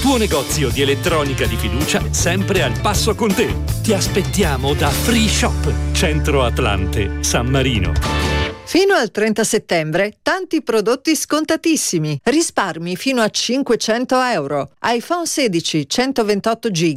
tuo negozio di elettronica di fiducia, sempre al passo con te. Ti aspettiamo da Free Shop, Centro Atlante, San Marino. Fino al 30 settembre, tanti prodotti scontatissimi. Risparmi fino a €500. iPhone 16 128 GB